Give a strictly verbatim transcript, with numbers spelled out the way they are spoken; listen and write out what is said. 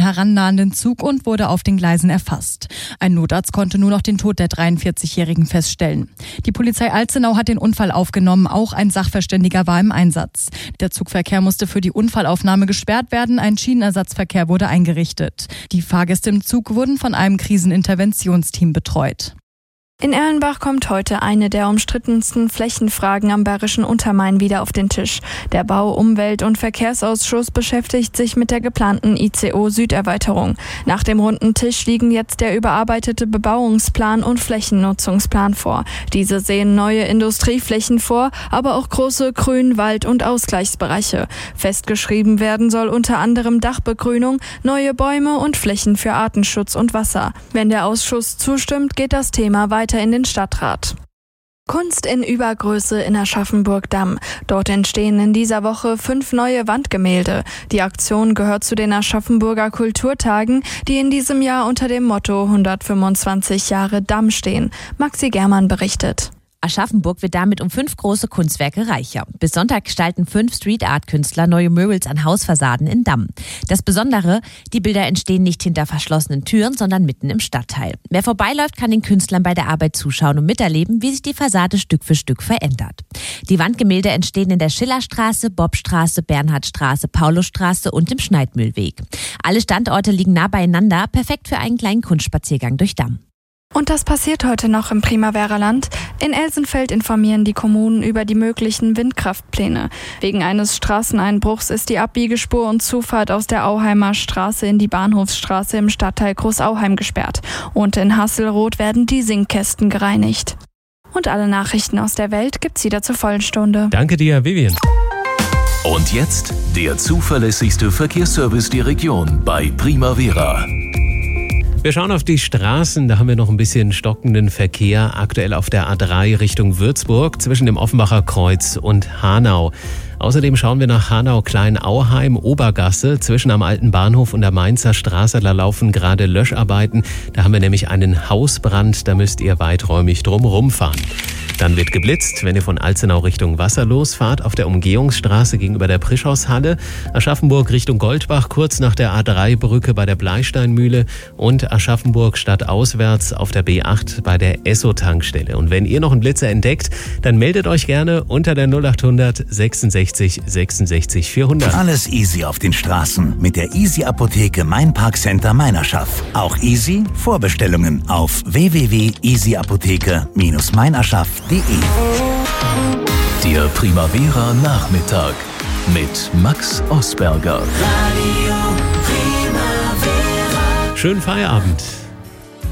herannahenden Zug und wurde auf den Gleisen erfasst. Ein Notarzt konnte nur noch den Tod der dreiundvierzigjährigen feststellen. Die Polizei Alzenau hat den Unfall aufgenommen, auch ein Sachverständiger war im Einsatz. Der Zugverkehr musste für die Unfallaufnahme gesperrt werden, ein Schienenersatzverkehr wurde eingerichtet. Die Fahrgäste im Zug wurden von einem Kriseninterventionsteam betreut. In Erlenbach kommt heute eine der umstrittensten Flächenfragen am Bayerischen Untermain wieder auf den Tisch. Der Bau-, Umwelt- und Verkehrsausschuss beschäftigt sich mit der geplanten I C O-Süderweiterung. Nach dem runden Tisch liegen jetzt der überarbeitete Bebauungsplan und Flächennutzungsplan vor. Diese sehen neue Industrieflächen vor, aber auch große Grün-, Wald- und Ausgleichsbereiche. Festgeschrieben werden soll unter anderem Dachbegrünung, neue Bäume und Flächen für Artenschutz und Wasser. Wenn der Ausschuss zustimmt, geht das Thema weiter in den Stadtrat. Kunst in Übergröße in Aschaffenburg-Damm. Dort entstehen in dieser Woche fünf neue Wandgemälde. Die Aktion gehört zu den Aschaffenburger Kulturtagen, die in diesem Jahr unter dem Motto hundertfünfundzwanzig Jahre Damm stehen. Maxi Germann berichtet. Aschaffenburg wird damit um fünf große Kunstwerke reicher. Bis Sonntag gestalten fünf Street-Art-Künstler neue Murals an Hausfassaden in Damm. Das Besondere, die Bilder entstehen nicht hinter verschlossenen Türen, sondern mitten im Stadtteil. Wer vorbeiläuft, kann den Künstlern bei der Arbeit zuschauen und miterleben, wie sich die Fassade Stück für Stück verändert. Die Wandgemälde entstehen in der Schillerstraße, Bobstraße, Bernhardstraße, Paulusstraße und im Schneidmühlweg. Alle Standorte liegen nah beieinander, perfekt für einen kleinen Kunstspaziergang durch Damm. Und das passiert heute noch im Primavera-Land. In Elsenfeld informieren die Kommunen über die möglichen Windkraftpläne. Wegen eines Straßeneinbruchs ist die Abbiegespur und Zufahrt aus der Auheimer Straße in die Bahnhofsstraße im Stadtteil Großauheim gesperrt. Und in Hasselroth werden die Sinkkästen gereinigt. Und alle Nachrichten aus der Welt gibt's wieder zur vollen Stunde. Danke dir, Vivian. Und jetzt der zuverlässigste Verkehrsservice der Region bei Primavera. Wir schauen auf die Straßen, da haben wir noch ein bisschen stockenden Verkehr, aktuell auf der A drei Richtung Würzburg zwischen dem Offenbacher Kreuz und Hanau. Außerdem schauen wir nach Hanau-Kleinauheim, Obergasse, zwischen am Alten Bahnhof und der Mainzer Straße. Da laufen gerade Löscharbeiten. Da haben wir nämlich einen Hausbrand, da müsst ihr weiträumig drumherum fahren. Dann wird geblitzt, wenn ihr von Alzenau Richtung Wasserlos fahrt, auf der Umgehungsstraße gegenüber der Prischhaushalle, Aschaffenburg Richtung Goldbach, kurz nach der A drei Brücke bei der Bleisteinmühle und Aschaffenburg stadtauswärts auf der B acht bei der Esso-Tankstelle. Und wenn ihr noch einen Blitzer entdeckt, dann meldet euch gerne unter der null acht hundert sechsundsechzig sechsundsechzig vierhundert. Alles easy auf den Straßen mit der Easy-Apotheke Mainparkcenter Meinerschaff. Auch easy Vorbestellungen auf w w w punkt easy apotheke Bindestrich meinerschaff punkt de. Der Primavera Nachmittag mit Max Osberger. Schönen Feierabend.